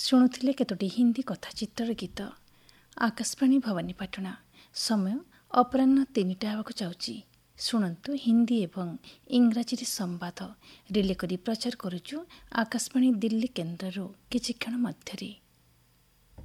ଶୁଣୁଥିଲେ କେତୋଟି ହିନ୍ଦୀ କଥାଚିତ୍ରର ଗୀତ। ଆକାଶବାଣୀ ଭବାନୀପାଟଣା। ସମୟ ଅପରାହ୍ନ 3ଟା ହେବାକୁ ଯାଉଛି। ଶୁଣନ୍ତୁ ହିନ୍ଦୀ ଏବଂ ଇଂରାଜୀରେ ସମ୍ବାଦ ରିଲେ କରି ପ୍ରଚାର କରୁଛୁ ଆକାଶବାଣୀ ଦିଲ୍ଲୀ କେନ୍ଦ୍ରରୁ କିଛି କ୍ଷଣ ମଧ୍ୟରେ।